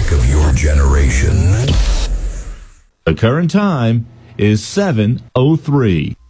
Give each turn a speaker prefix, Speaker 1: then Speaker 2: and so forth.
Speaker 1: music of your generation.
Speaker 2: The current time is 7:03.